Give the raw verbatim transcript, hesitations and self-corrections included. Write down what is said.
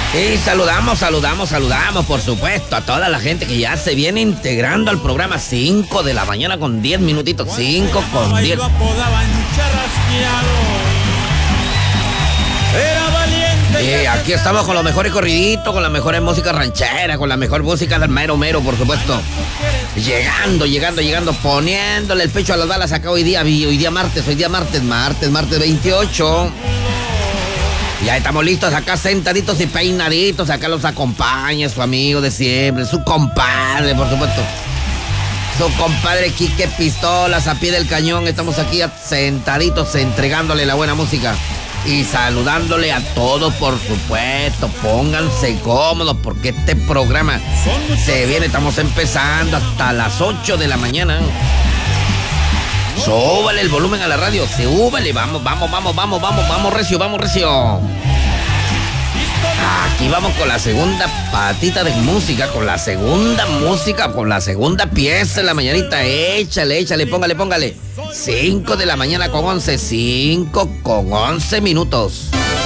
Y saludamos, saludamos, saludamos, por supuesto, a toda la gente que ya se viene integrando al programa. Cinco de la mañana con diez minutitos, cinco con diez. Y aquí estamos con los mejores corriditos, con las mejores músicas rancheras, con la mejor música del mero mero, por supuesto. Llegando, llegando, llegando, poniéndole el pecho a las balas acá hoy día, hoy día martes, hoy día martes, martes, martes veintiocho. Ya estamos listos acá sentaditos y peinaditos, acá los acompaña su amigo de siempre, su compadre, por supuesto. Su compadre Quique Pistolas a pie del cañón. Estamos aquí sentaditos entregándole la buena música y saludándole a todos, por supuesto. Pónganse cómodos porque este programa se viene, estamos empezando hasta las ocho de la mañana. Súbale el volumen a la radio, súbale, vamos, vamos, vamos, vamos, vamos, vamos recio, vamos recio. Aquí vamos con la segunda patita de música, con la segunda música, con la segunda pieza en la mañanita. Échale, échale, póngale, póngale. Cinco de la mañana con once, cinco con once minutos.